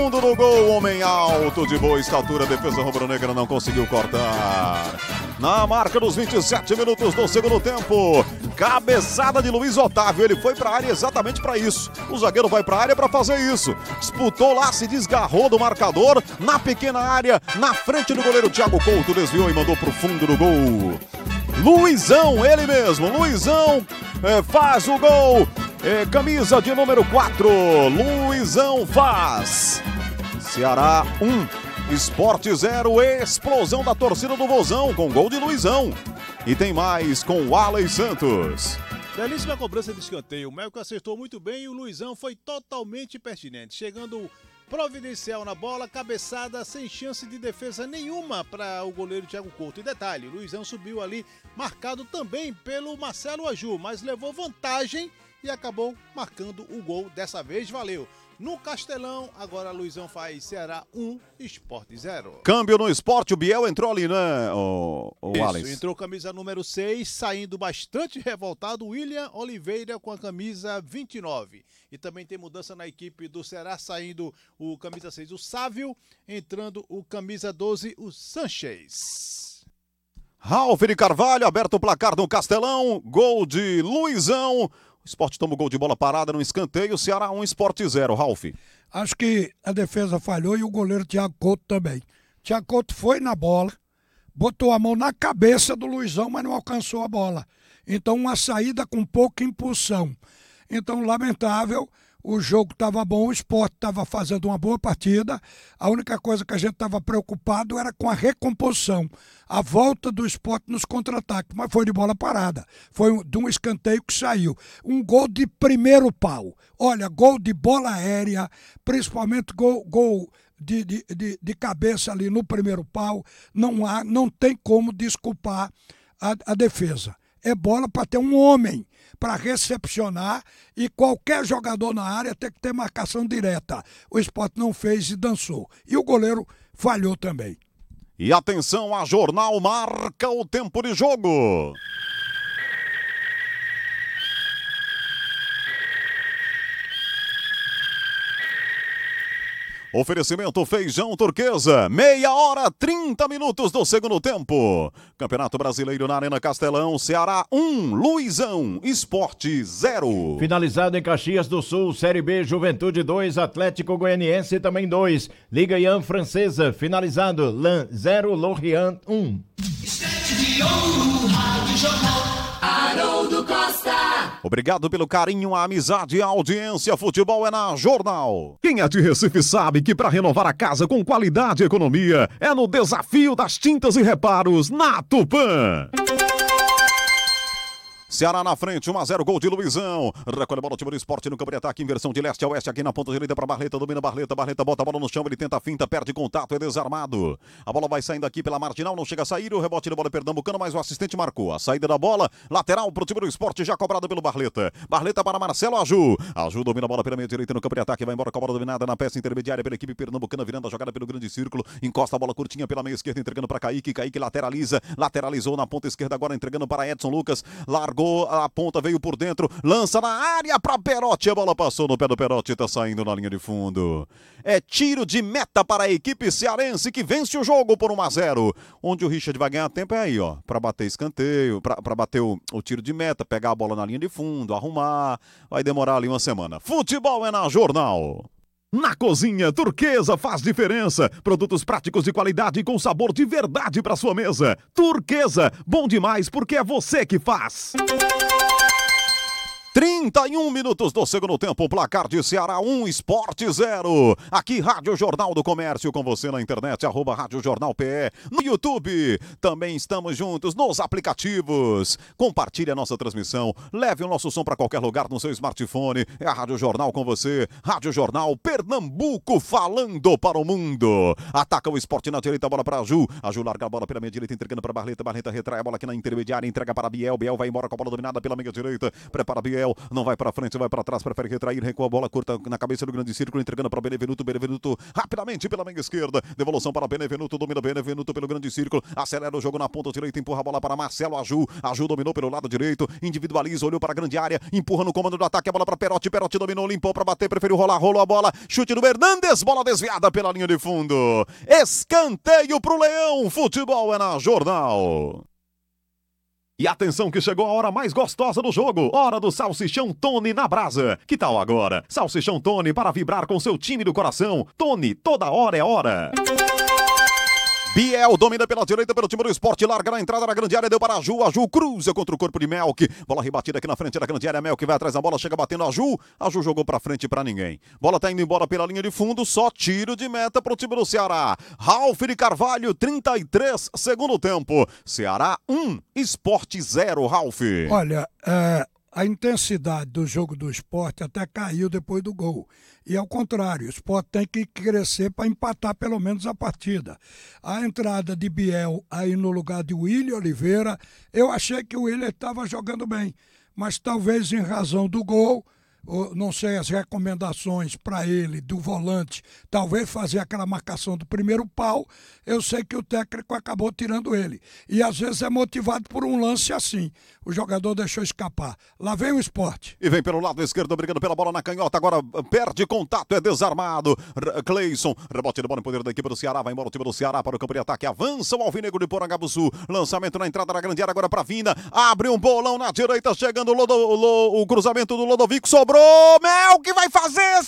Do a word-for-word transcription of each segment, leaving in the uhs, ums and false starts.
Fundo do gol, homem alto de boa estatura, defesa rubro-negra não conseguiu cortar. Na marca dos vinte e sete minutos do segundo tempo, cabeçada de Luiz Otávio, ele foi para a área exatamente para isso. O zagueiro vai para a área para fazer isso. Disputou lá, se desgarrou do marcador, na pequena área, na frente do goleiro Thiago Couto, desviou e mandou para o fundo do gol. Luizão, ele mesmo, Luizão é, faz o gol. É, camisa de número quatro, Luizão faz. Ceará um, Sport zero, explosão da torcida do Vozão com gol de Luizão. E tem mais com o Alen Santos. Belíssima cobrança de escanteio, o Melco acertou muito bem e o Luizão foi totalmente pertinente, chegando providencial na bola, cabeçada sem chance de defesa nenhuma para o goleiro Thiago Couto. E detalhe, o Luizão subiu ali, marcado também pelo Marcelo Aju, mas levou vantagem e acabou marcando o gol, dessa vez valeu. No Castelão, agora Luizão faz Ceará um, Sport zero. Câmbio no esporte, o Biel entrou ali, né, o, o Isso, Alex? entrou camisa número seis, saindo bastante revoltado, William Oliveira com a camisa vinte e nove. E também tem mudança na equipe do Ceará, saindo o camisa seis, o Sávio, entrando o camisa doze, o Sanchez. Ralf de Carvalho, aberto o placar no Castelão, gol de Luizão. O Sport toma o gol de bola parada no escanteio, Ceará um, Sport zero, Ralf. Acho que a defesa falhou e o goleiro Thiago Couto também. Thiago Couto foi na bola, botou a mão na cabeça do Luizão, mas não alcançou a bola. Então uma saída com pouca impulsão. Então, lamentável, o jogo estava bom, o Sport estava fazendo uma boa partida. A única coisa que a gente estava preocupado era com a recomposição, a volta do Sport nos contra-ataques, mas foi de bola parada. Foi de um escanteio que saiu. Um gol de primeiro pau. Olha, gol de bola aérea, principalmente gol, gol de, de, de, de cabeça ali no primeiro pau. Não há, não tem como desculpar a, a defesa. É bola para ter um homem para recepcionar e qualquer jogador na área tem que ter marcação direta. O Sport não fez e dançou. E o goleiro falhou também. E atenção, a Jornal marca o tempo de jogo. Oferecimento Feijão Turquesa, meia hora, trinta minutos do segundo tempo. Campeonato Brasileiro na Arena Castelão, Ceará um, Luizão, Sport zero. Finalizado em Caxias do Sul, Série B, Juventude dois, Atlético Goianiense também dois. Liga Ian Francesa, finalizado, Lan zero, Lorient um. Haroldo Costa. Obrigado pelo carinho, a amizade e a audiência. Futebol é na Jornal. Quem é de Recife sabe que para renovar a casa com qualidade e economia é no Desafio das Tintas e Reparos na Tupã. Ceará na frente, um a zero, gol de Luizão. Recolhe a bola, o time do Sport no campo de ataque, inversão de leste a oeste, aqui na ponta direita para Barleta, domina Barleta, Barleta bota a bola no chão, ele tenta a finta, perde contato, é desarmado. A bola vai saindo aqui pela marginal, não chega a sair, o rebote da bola é pernambucano, mas o assistente marcou. A saída da bola, lateral pro time do Sport, já cobrado pelo Barleta. Barleta para Marcelo Aju. Aju domina a bola pela meia direita no campo de ataque, vai embora com a bola dominada na peça intermediária pela equipe pernambucana, virando a jogada pelo grande círculo, encosta a bola curtinha pela meia esquerda, entregando para Kaique, Kaique lateraliza, lateralizou na ponta esquerda agora, entregando para Edson Lucas, largou a ponta, veio por dentro, lança na área para Perotti, a bola passou no pé do Perotti, tá saindo na linha de fundo. É tiro de meta para a equipe cearense que vence o jogo por um a zero. Onde o Richard vai ganhar tempo é aí, ó, para bater escanteio, para bater o, o tiro de meta, pegar a bola na linha de fundo, arrumar, vai demorar ali uma semana. Futebol é na Jornal. Na cozinha, Turquesa faz diferença. Produtos práticos de qualidade com sabor de verdade para sua mesa. Turquesa, bom demais porque é você que faz. trinta e um minutos do segundo tempo, placar de Ceará um, Sport zero. Aqui, Rádio Jornal do Comércio, com você na internet, arroba Rádio Jornal P E. No YouTube, também estamos juntos nos aplicativos. Compartilhe a nossa transmissão, leve o nosso som para qualquer lugar no seu smartphone. É a Rádio Jornal com você. Rádio Jornal Pernambuco, falando para o mundo. Ataca o Sport na direita, a bola para a Ju. A Ju larga a bola pela meia direita, entregando para Barleta. Barleta retrai a bola aqui na intermediária, entrega para Biel. Biel vai embora com a bola dominada pela meia direita. Prepara Biel. Biel, não vai pra frente, vai pra trás, prefere retrair, recua a bola curta na cabeça do grande círculo, entregando para Benevenuto, Benevenuto rapidamente pela meia esquerda, devolução para Benevenuto, domina Benevenuto pelo grande círculo, acelera o jogo na ponta direita, empurra a bola para Marcelo Aju, Aju dominou pelo lado direito, individualiza, olhou para a grande área, empurra no comando do ataque, a bola para Perotti, Perotti dominou, limpou para bater, preferiu rolar, rolou a bola, chute do Hernandes, bola desviada pela linha de fundo, escanteio pro Leão, futebol é na Jornal. E atenção que chegou a hora mais gostosa do jogo, hora do Salsichão Tony na brasa. Que tal agora? Salsichão Tony para vibrar com seu time do coração. Tony, toda hora é hora. Biel domina pela direita pelo time do Sport, larga na entrada da grande área, deu para a Ju, a Ju cruza contra o corpo de Melk, bola rebatida aqui na frente da grande área, Melk vai atrás da bola, chega batendo a Ju, a Ju jogou pra frente pra ninguém, bola tá indo embora pela linha de fundo, só tiro de meta pro time do Ceará, Ralf de Carvalho, trinta e três, segundo tempo, Ceará um, Sport zero, Ralf. Olha, é, a intensidade do jogo do Sport até caiu depois do gol. E ao contrário, o Sport tem que crescer para empatar pelo menos a partida. A entrada de Biel aí no lugar de William Oliveira, eu achei que o William estava jogando bem, mas talvez em razão do gol, não sei as recomendações para ele do volante, talvez fazer aquela marcação do primeiro pau, eu sei que o técnico acabou tirando ele. E às vezes é motivado por um lance assim. O jogador deixou escapar. Lá vem o Sport. E vem pelo lado esquerdo, brigando pela bola na canhota, agora perde contato, é desarmado. Cleison, rebote de bola em poder da equipe do Ceará, vai embora o time do Ceará para o campo de ataque, avança o Alvinegro de Porangabuçu, lançamento na entrada da grande área, agora para Vina, abre um bolão na direita, chegando o, Lodo, o, o cruzamento do Lodovico, sobrou, Melk vai fazer,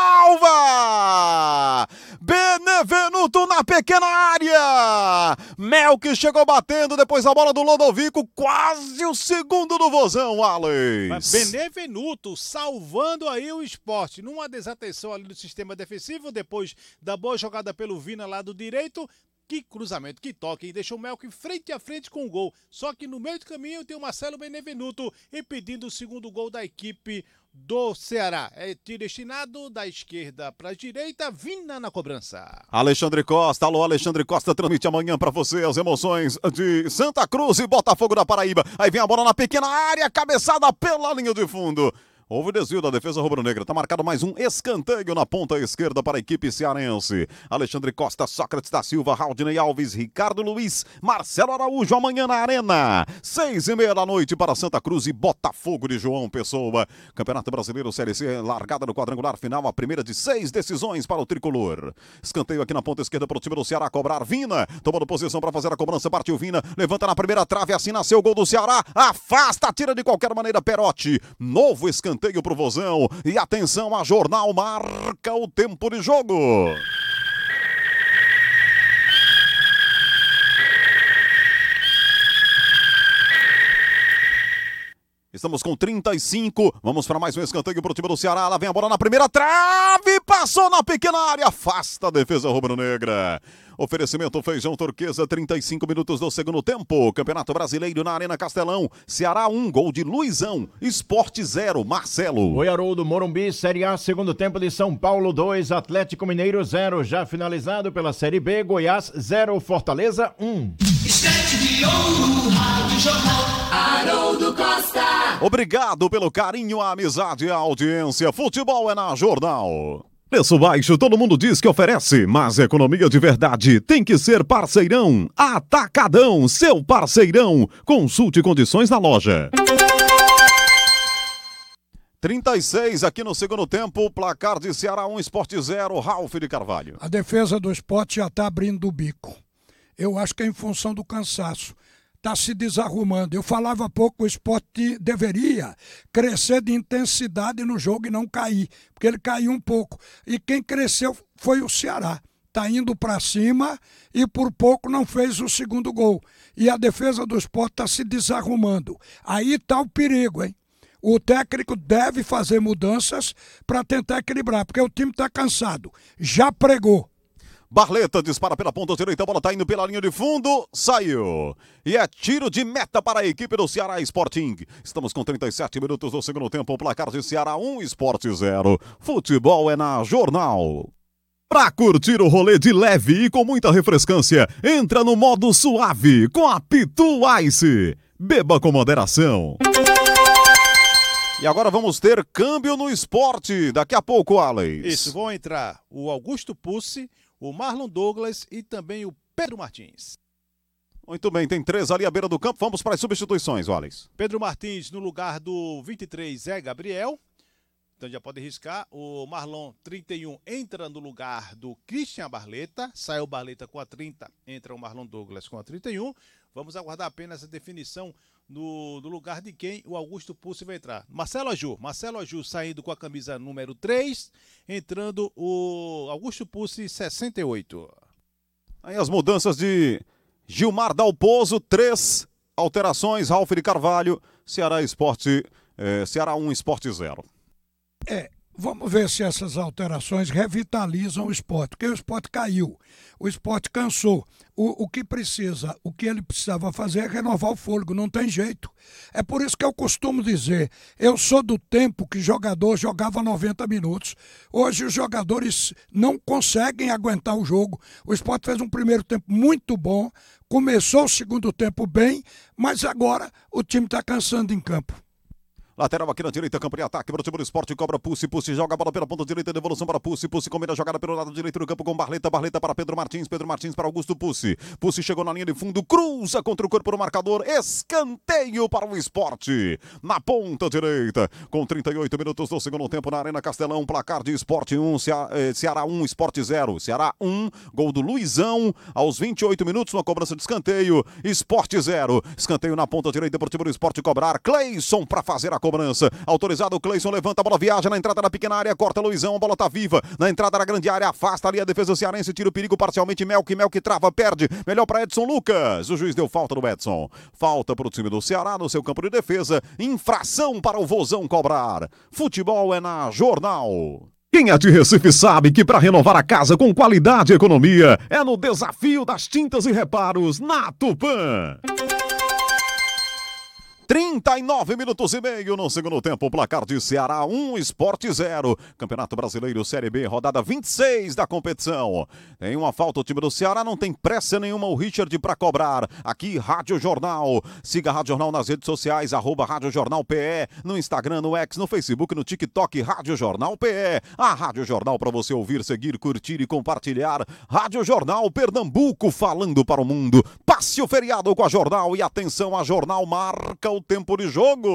salva! Benevenuto na pequena área, Melk chegou batendo, depois a bola do Lodovico, quase o segundo do Vozão, Alex. Benevenuto salvando aí o Sport, numa desatenção ali do sistema defensivo, depois da boa jogada pelo Vina lá do direito. Que cruzamento, que toque, e deixou o Melk frente a frente com o gol. Só que no meio do caminho tem o Marcelo Benevenuto impedindo o segundo gol da equipe do Ceará. É tiro destinado da esquerda para a direita, Vina na cobrança. Alexandre Costa, alô Alexandre Costa, transmite amanhã para você as emoções de Santa Cruz e Botafogo da Paraíba. Aí vem a bola na pequena área, cabeçada pela linha de fundo. Houve desvio da defesa rubro-negra. Tá marcado mais um escanteio na ponta esquerda para a equipe cearense. Alexandre Costa, Sócrates da Silva, Raudinei Alves, Ricardo Luiz, Marcelo Araújo, amanhã na Arena. Seis e meia da noite para Santa Cruz e Botafogo de João Pessoa. Campeonato Brasileiro Série C, largada no quadrangular final, a primeira de seis decisões para o tricolor. Escanteio aqui na ponta esquerda para o time do Ceará cobrar. Vina, tomando posição para fazer a cobrança, partiu Vina, levanta na primeira trave, assim nasceu o gol do Ceará. Afasta, tira de qualquer maneira Perotti. Novo escanteio pro Vozão, e atenção, a Jornal marca o tempo de jogo. Estamos com trinta e cinco, vamos para mais um escanteio para o time do Ceará, lá vem a bola na primeira trave, passou na pequena área, afasta a defesa rubro-negra. Oferecimento Feijão Turquesa, trinta e cinco minutos do segundo tempo. Campeonato Brasileiro na Arena Castelão. Ceará um, gol de Luizão. Sport zero, Marcelo. Oi, Haroldo, Morumbi, Série A, segundo tempo de São Paulo dois, Atlético Mineiro zero. Já finalizado pela Série B, Goiás zero, Fortaleza um. Estante de ouro, Rádio Jornal, Haroldo Costa. Obrigado pelo carinho, a amizade e a audiência. Futebol é na Jornal. Preço baixo, todo mundo diz que oferece, mas economia de verdade tem que ser Parceirão. Atacadão, seu parceirão. Consulte condições na loja. trinta e seis aqui no segundo tempo, placar de Ceará um, Sport zero, Ralf de Carvalho. A defesa do Sport já está abrindo o bico. Eu acho que é em função do cansaço. Está se desarrumando. Eu falava há pouco que o Sport deveria crescer de intensidade no jogo e não cair, porque ele caiu um pouco. E quem cresceu foi o Ceará. Está indo para cima e por pouco não fez o segundo gol. E a defesa do Sport está se desarrumando. Aí está o perigo, hein? O técnico deve fazer mudanças para tentar equilibrar, porque o time está cansado. Já pregou. Barleta dispara pela ponta direita, a bola tá indo pela linha de fundo, saiu. E é tiro de meta para a equipe do Ceará Sporting. Estamos com trinta e sete minutos do segundo tempo, o placar de Ceará um, Sport zero. Futebol é na Jornal. Pra curtir o rolê de leve e com muita refrescância, entra no modo suave com a Pitu Ice. Beba com moderação. E agora vamos ter câmbio no esporte. Daqui a pouco, Alex. Isso, vão entrar o Augusto Pussi, o Marlon Douglas e também o Pedro Martins. Muito bem, tem três ali à beira do campo. Vamos para as substituições, Alex. Pedro Martins no lugar do vinte e três, Zé Gabriel. Então já pode riscar. O Marlon, trinta e um, entra no lugar do Christian Barleta. Sai o Barleta com a trinta, entra o Marlon Douglas com a trinta e um. Vamos aguardar apenas a definição no, no lugar de quem o Augusto Pussi vai entrar. Marcelo Aju. Marcelo Aju saindo com a camisa número três, entrando o Augusto Pussi, sessenta e oito. Aí as mudanças de Gilmar Dalpozo, três alterações. Ralf de Carvalho, Ceará Esporte, eh, Ceará um, Esporte zero. É, vamos ver se essas alterações revitalizam o esporte, porque o esporte caiu, o esporte cansou. O, o que precisa, o que ele precisava fazer é renovar o fôlego, não tem jeito. É por isso que eu costumo dizer, eu sou do tempo que jogador jogava noventa minutos. Hoje os jogadores não conseguem aguentar o jogo. O esporte fez um primeiro tempo muito bom, começou o segundo tempo bem, mas agora o time está cansando em campo. Lateral aqui na direita, campo de ataque para o time do esporte, cobra Pussi, Pussi joga a bola pela ponta direita, devolução para Pussi, Pussi combina a jogada pelo lado direito do campo com Barleta, Barleta para Pedro Martins, Pedro Martins para Augusto Pussi, Pussi chegou na linha de fundo, cruza contra o corpo do marcador, escanteio para o esporte, na ponta direita, com trinta e oito minutos do segundo tempo na Arena Castelão, placar de Esporte um, Cea, eh, Ceará um, Esporte zero, Ceará um, gol do Luizão, aos vinte e oito minutos, uma cobrança de escanteio, Esporte zero, escanteio na ponta direita para o time do esporte cobrar, Cleison para fazer a cobrança, autorizado o Cleison, levanta a bola, viaja na entrada da pequena área, corta Luizão, a bola tá viva, na entrada da grande área, afasta ali a defesa cearense, tira o perigo parcialmente, Melk, Melk trava, perde, melhor para Edson Lucas, o juiz deu falta do Edson, falta para o time do Ceará no seu campo de defesa, infração para o Vozão cobrar, futebol é na Jornal. Quem é de Recife sabe que para renovar a casa com qualidade e economia é no desafio das tintas e reparos na Tupã. trinta e nove minutos e meio no segundo tempo, placar de Ceará um, Esporte zero. Campeonato Brasileiro Série B, rodada vinte e seis da competição. Tem uma falta, o time do Ceará não tem pressa nenhuma, o Richard para cobrar. Aqui, Rádio Jornal. Siga a Rádio Jornal nas redes sociais, arroba Rádio Jornal P E, no Instagram, no X, no Facebook, no TikTok, Rádio Jornal P E. A Rádio Jornal para você ouvir, seguir, curtir e compartilhar. Rádio Jornal Pernambuco, falando para o mundo. Passe o feriado com a Jornal e atenção, a Jornal marca o tempo de jogo.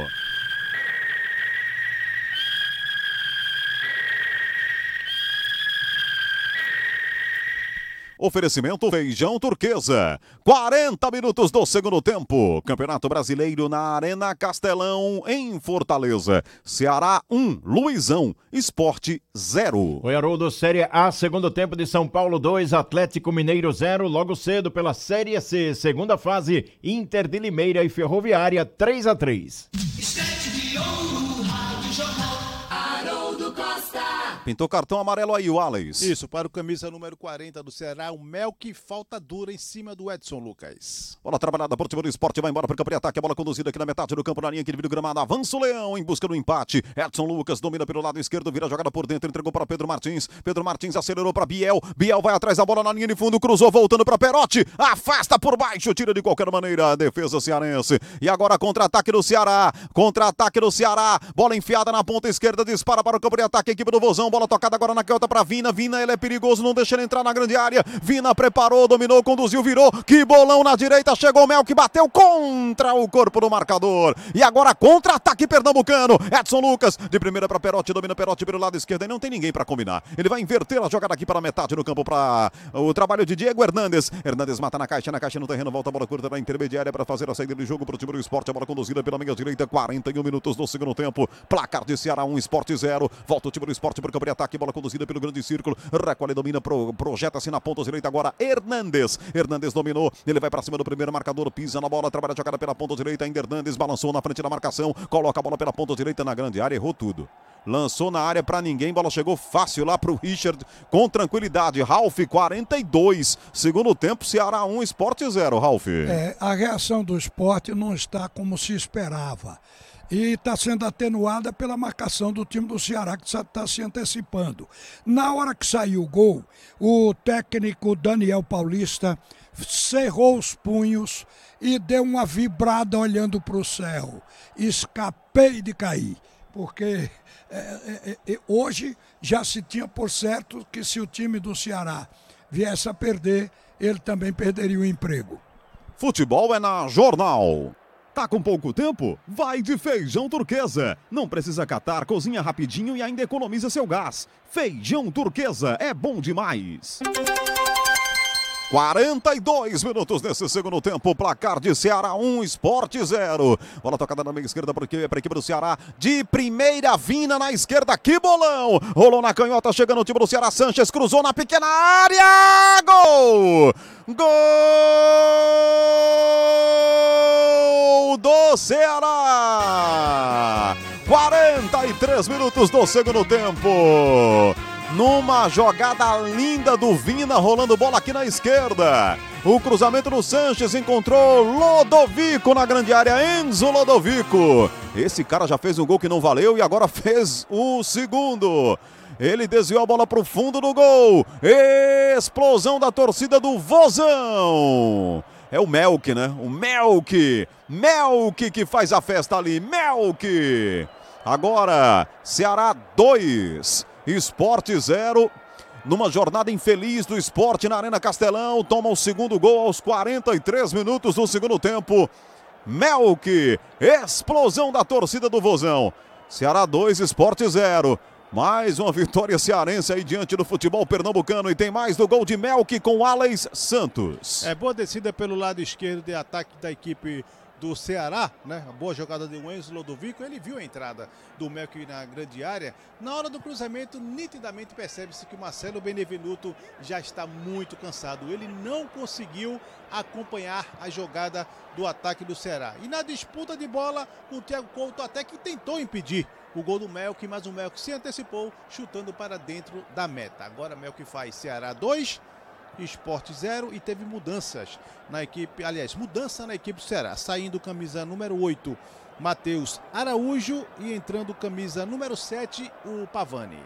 Oferecimento Feijão Turquesa. quarenta minutos do segundo tempo. Campeonato Brasileiro na Arena Castelão, em Fortaleza. Ceará um, Luizão. Esporte zero. Foi Haroldo, Série A, segundo tempo de São Paulo dois, Atlético Mineiro zero. Logo cedo pela Série C, segunda fase, Inter de Limeira e Ferroviária três a três. Estante de ouro, Rádio Jornal, Haroldo Costa. Pintou cartão amarelo aí, o Alex. Isso, para o camisa número quarenta do Ceará, o Melk, falta dura em cima do Edson Lucas. Bola trabalhada por time do esporte, vai embora para o campo de ataque, a bola conduzida aqui na metade do campo, na linha que divide o gramado, avança o Leão em busca do empate, Edson Lucas domina pelo lado esquerdo, vira a jogada por dentro, entregou para Pedro Martins, Pedro Martins acelerou para Biel, Biel vai atrás da bola na linha de fundo, cruzou, voltando para Perotti, afasta por baixo, tira de qualquer maneira a defesa cearense, e agora contra-ataque do Ceará, contra-ataque do Ceará, bola enfiada na ponta esquerda, dispara para o campo de ataque, equipe do Vozão, bola tocada agora na canhota para Vina, Vina ele é perigoso, não deixa ele entrar na grande área, Vina preparou, dominou, conduziu, virou, que bolão na direita, chegou o Melk, bateu contra o corpo do marcador, e agora contra-ataque pernambucano, Edson Lucas, de primeira para Perotti, domina Perotti pelo lado esquerdo, e não tem ninguém para combinar, ele vai inverter a jogada aqui para a metade do campo, para o trabalho de Diego Hernandes, Hernandes mata na caixa, na caixa no terreno, volta a bola curta na intermediária para fazer a saída de jogo para o time do esporte, a bola conduzida pela meia direita, quarenta e um minutos do segundo tempo, placar de Ceará um, Esporte zero, volta o time do esporte para o campo de ataque, bola conduzida pelo grande círculo, recolhe, domina, pro, projeta-se na ponta direita agora, Hernandes, Hernandes dominou, ele vai para cima do primeiro marcador, pisa na bola, trabalha a jogada pela ponta direita, ainda Hernandes balançou na frente da marcação, coloca a bola pela ponta direita na grande área, errou tudo. Lançou na área para ninguém, bola chegou fácil lá pro Richard, com tranquilidade, Ralf, quarenta e dois, segundo tempo, Ceará um, Esporte zero, Ralf. É, a reação do esporte não está como se esperava. e está sendo atenuada pela marcação do time do Ceará, que está se antecipando. Na hora que saiu o gol, o técnico Daniel Paulista cerrou os punhos e deu uma vibrada olhando para o céu. Escapei de cair, porque é, é, é, hoje já se tinha por certo que se o time do Ceará viesse a perder, ele também perderia o emprego. Futebol é na Jornal. Tá com pouco tempo? Vai de Feijão Turquesa. Não precisa catar, cozinha rapidinho e ainda economiza seu gás. Feijão Turquesa é bom demais. quarenta e dois minutos nesse segundo tempo, placar de Ceará um, Sport zero. Bola tocada na meia esquerda para a equipe do Ceará, de primeira vinda na esquerda, que bolão! Rolou na canhota, chegando o time do Ceará, Sanches cruzou na pequena área, gol! Gol do Ceará! quarenta e três minutos do segundo tempo. Numa jogada linda do Vina, rolando bola aqui na esquerda. O cruzamento do Sanches encontrou Lodovico na grande área. Enzo Lodovico. Esse cara já fez um gol que não valeu e agora fez o segundo. Ele desviou a bola para o fundo do gol. Explosão da torcida do Vozão. É o Melk, né? O Melk. Melk que faz a festa ali. Melk. Agora, Ceará dois. Sport zero, numa jornada infeliz do Sport na Arena Castelão, toma o segundo gol aos quarenta e três minutos do segundo tempo. Melk, explosão da torcida do Vozão. Ceará dois, Sport zero. Mais uma vitória cearense aí diante do futebol pernambucano e tem mais do gol de Melk com Alex Santos. É boa descida pelo lado esquerdo de ataque da equipe do Ceará, né? A boa jogada de Enzo Lodovico, ele viu a entrada do Melk na grande área. Na hora do cruzamento, nitidamente percebe-se que o Marcelo Benevenuto já está muito cansado. Ele não conseguiu acompanhar a jogada do ataque do Ceará. E na disputa de bola, o Thiago Couto até que tentou impedir o gol do Melk, mas o Melk se antecipou, chutando para dentro da meta. Agora Melk faz Ceará dois, Sport zero e teve mudanças na equipe, aliás, mudança na equipe do Ceará, saindo camisa número oito, Matheus Araújo, e entrando camisa número sete, o Pavani.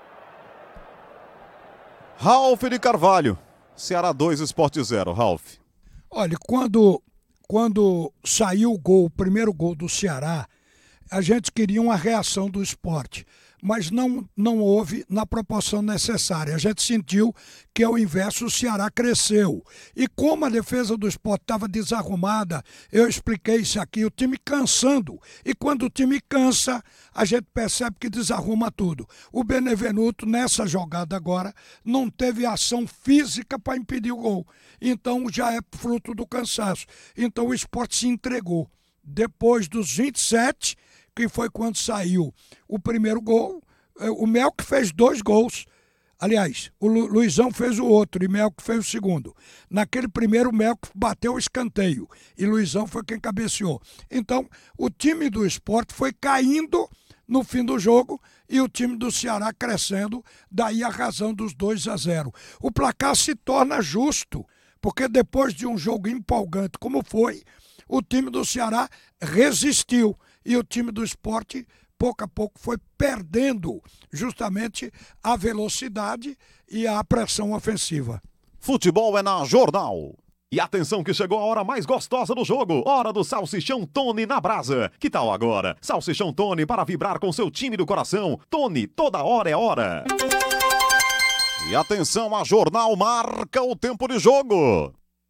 Ralf de Carvalho, Ceará dois, Sport zero, Ralf. Olha, quando, quando saiu o gol, o primeiro gol do Ceará, a gente queria uma reação do Sport, mas não, não houve na proporção necessária. A gente sentiu que ao inverso o Ceará cresceu. E como a defesa do Sport estava desarrumada, eu expliquei isso aqui, o time cansando. E quando o time cansa, a gente percebe que desarruma tudo. O Benevenuto, nessa jogada agora, não teve ação física para impedir o gol. Então já é fruto do cansaço. Então o Sport se entregou. Depois dos vinte e sete, que foi quando saiu o primeiro gol, o Melk fez dois gols. Aliás, o Lu, Luizão fez o outro e Melk fez o segundo. Naquele primeiro, o Melk bateu o escanteio e Luizão foi quem cabeceou. Então, o time do Sport foi caindo no fim do jogo e o time do Ceará crescendo, daí a razão dos dois a zero. O placar se torna justo, porque depois de um jogo empolgante como foi, o time do Ceará resistiu. E o time do Sport, pouco a pouco, foi perdendo justamente a velocidade e a pressão ofensiva. Futebol é na Jornal. E atenção que chegou a hora mais gostosa do jogo. Hora do Salsichão Tony na brasa. Que tal agora? Salsichão Tony para vibrar com seu time do coração. Tony, toda hora é hora. E atenção, a Jornal marca o tempo de jogo.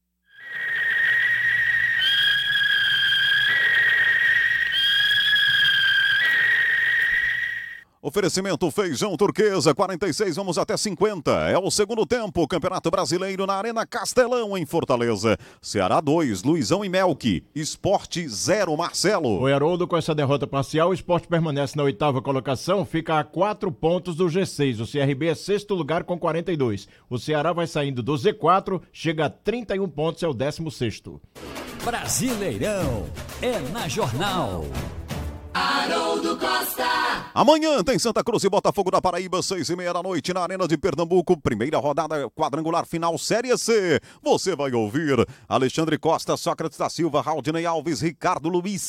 Oferecimento Feijão Turquesa, quarenta e seis, vamos até cinquenta. É o segundo tempo, Campeonato Brasileiro na Arena Castelão, em Fortaleza. Ceará dois, Luizão e Melk. Sport zero, Marcelo. O Haroldo, com essa derrota parcial, o Sport permanece na oitava colocação, fica a quatro pontos do G seis. O C R B é sexto lugar com quarenta e dois. O Ceará vai saindo do Z quatro, chega a trinta e um pontos, é o décimo sexto. Brasileirão é na Jornal. Haroldo Costa. Amanhã tem Santa Cruz e Botafogo da Paraíba, seis e meia da noite, na Arena de Pernambuco. Primeira rodada quadrangular final Série C. Você vai ouvir Alexandre Costa, Sócrates da Silva, Raudinei Alves, Ricardo Luiz